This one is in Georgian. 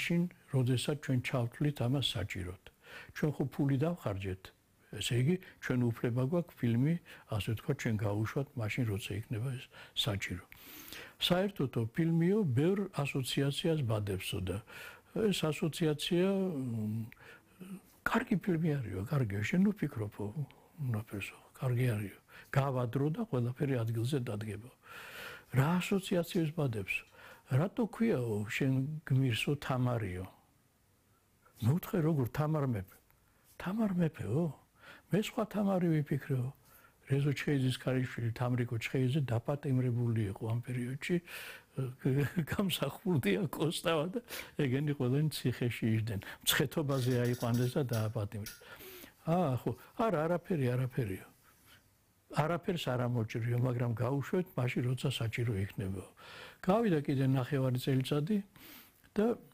მაშინ, როდესაც ჩვენ ჩავთვლით ამას საჭიროდ. ჩვენ ხო ფული დავხარჯეთ. ესე იგი, ჩვენ უფლება გვაქვს ფილმი, ასე ვთქვათ, ჩვენ გავუშვათ მაშინ, როცა იქნება ეს საჭირო. საერთოდო ფილმიო ბევრ ასოციაციას ბადებსო და ეს ასოციაცია კარგი ფილმი არისო, კარგია, შენ ვფიქრობო, ნაფერსო, კარგი არისო. გავადრო და ყველაფერი ადგილზე დადგება. რა ასოციაციებს ბადებს? რატო ქვიაო შენ გმირსო თამარიო? მოვთხე როგორ თამარ მეფე? თამარ მეფეო? მე სხვა თამარი ვიფიქრეო. რეზო ჩხეიძის ქალიშვილი თამრიკო ჩხეიძე დაპატიმრებული იყო ამ პერიოდში. გამსახურდია კოსტავა და ეგენი ყველანი ციხეში იჯდნენ. მცხეთობაზე აიყვანეს და დააპატიმრეს. ხო, არაფერია. არაფერს არ ამოჭრიო, მაგრამ გაუშვეთ, მაშინ როცა საჭირო იქნება. გავიდა კიდე 9 წელიწადი და